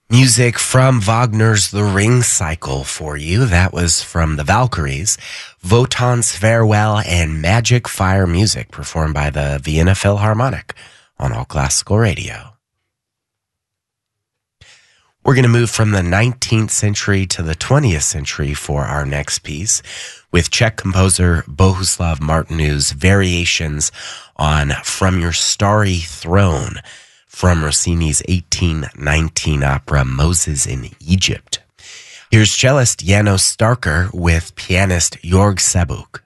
Music from Wagner's The Ring Cycle for you. That was from the Valkyries, Wotan's Farewell, and Magic Fire Music, performed by the Vienna Philharmonic on All Classical Radio. We're going to move from the 19th century to the 20th century for our next piece with Czech composer Bohuslav Martinu's variations on From Your Starry Throne from Rossini's 1819 opera Moses in Egypt. Here's cellist Janos Starker with pianist Jorg Sebuk.